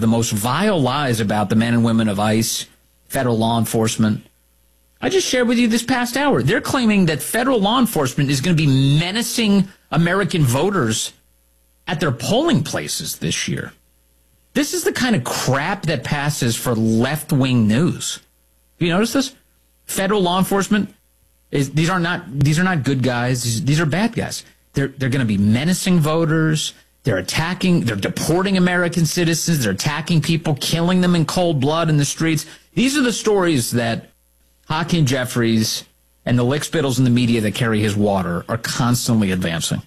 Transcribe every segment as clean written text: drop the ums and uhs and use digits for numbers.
the most vile lies about the men and women of ICE, federal law enforcement. I just shared with you this past hour. They're claiming that federal law enforcement is going to be menacing American voters at their polling places this year. This is the kind of crap that passes for left-wing news. Have you noticed this? Federal law enforcement, these are not good guys. These are bad guys. They're going to be menacing voters. They're deporting American citizens. They're attacking people, killing them in cold blood in the streets. These are the stories that Hakeem Jeffries and the lickspittles in the media that carry his water are constantly advancing.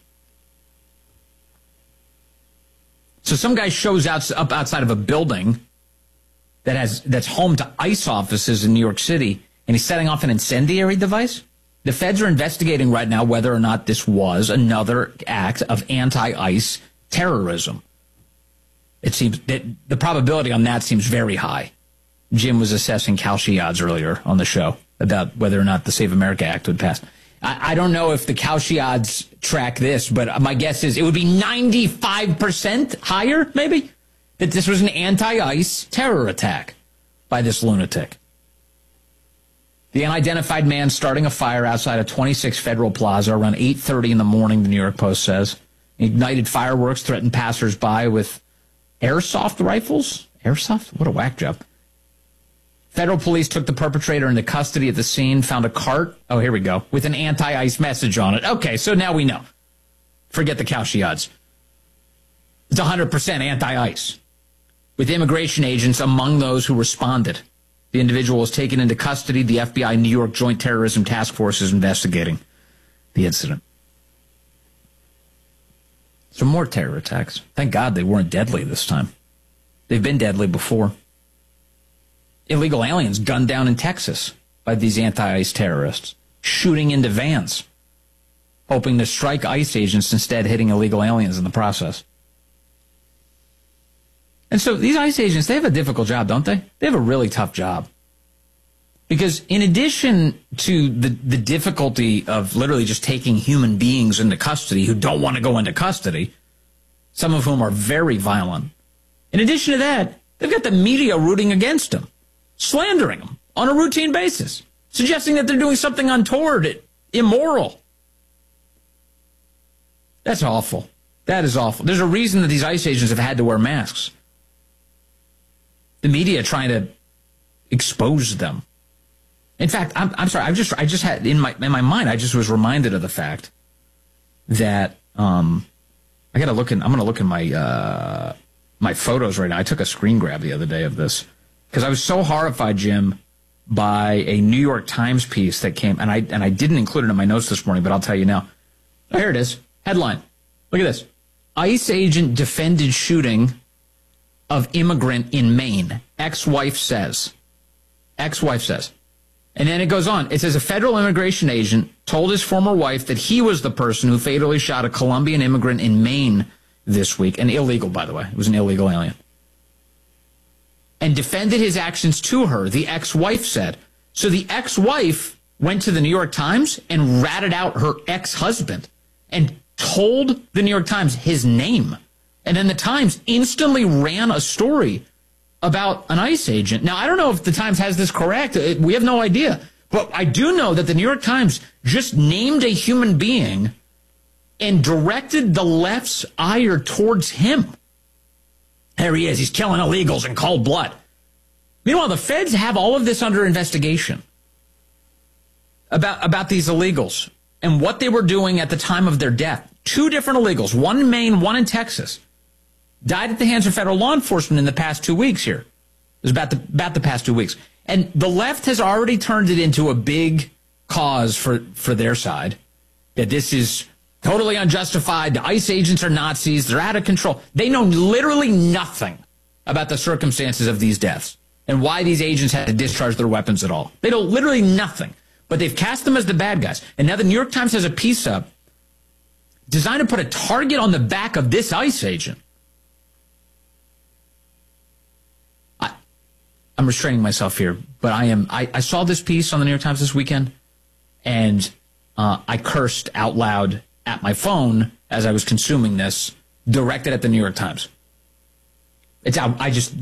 So some guy shows up outside of a building that's home to ICE offices in New York City, and he's setting off an incendiary device. The feds are investigating right now whether or not this was another act of anti-ICE terrorism. It seems that the probability on that seems very high. Jim was assessing Kalshi odds earlier on the show about whether or not the Save America Act would pass. I don't know if the Kalshi odds track this, but my guess is it would be 95% higher, maybe, that this was an anti-ICE terror attack by this lunatic. The unidentified man starting a fire outside a 26 Federal Plaza around 8:30 in the morning, the New York Post says. Ignited fireworks, threatened passersby with airsoft rifles. Airsoft? What a whack job. Federal police took the perpetrator into custody at the scene, found a cart, oh, here we go, with an anti-ICE message on it. Okay, so now we know. Forget the Kalshi odds. It's 100% anti-ICE, with immigration agents among those who responded. The individual was taken into custody. The FBI New York Joint Terrorism Task Force is investigating the incident. So more terror attacks. Thank God they weren't deadly this time. They've been deadly before. Illegal aliens gunned down in Texas by these anti-ICE terrorists, shooting into vans, hoping to strike ICE agents, instead hitting illegal aliens in the process. And so these ICE agents, they have a difficult job, don't they? They have a really tough job. Because in addition to the difficulty of literally just taking human beings into custody who don't want to go into custody, some of whom are very violent, in addition to that, they've got the media rooting against them, slandering them on a routine basis, suggesting that they're doing something untoward, immoral. That's awful. That is awful. There's a reason that these ICE agents have had to wear masks. The media trying to expose them. In fact, I'm sorry. I just had in my mind. I just was reminded of the fact that I got to look in. I'm going to look in my my photos right now. I took a screen grab the other day of this because I was so horrified, Jim, by a New York Times piece that came, and I didn't include it in my notes this morning, but I'll tell you now. Oh, here it is. Headline. Look at this. ICE agent defended shooting of immigrant in Maine. Ex-wife says. Ex-wife says. And then it goes on. It says a federal immigration agent told his former wife that he was the person who fatally shot a Colombian immigrant in Maine this week. An illegal, by the way. It was an illegal alien. And defended his actions to her, the ex-wife said. So the ex-wife went to the New York Times and ratted out her ex-husband and told the New York Times his name. And then the Times instantly ran a story about an ICE agent. Now, I don't know if the Times has this correct. We have no idea. But I do know that the New York Times just named a human being and directed the left's ire towards him. There he is. He's killing illegals in cold blood. Meanwhile, the feds have all of this under investigation about these illegals and what they were doing at the time of their death. 2 different illegals, one in Maine, one in Texas, died at the hands of federal law enforcement in the past 2 weeks here. It was about the past 2 weeks. And the left has already turned it into a big cause for their side, that this is totally unjustified. The ICE agents are Nazis. They're out of control. They know literally nothing about the circumstances of these deaths and why these agents had to discharge their weapons at all. They know literally nothing. But they've cast them as the bad guys. And now the New York Times has a piece up designed to put a target on the back of this ICE agent. I'm restraining myself here, but I saw this piece on the New York Times this weekend, and I cursed out loud at my phone as I was consuming this, directed at the New York Times.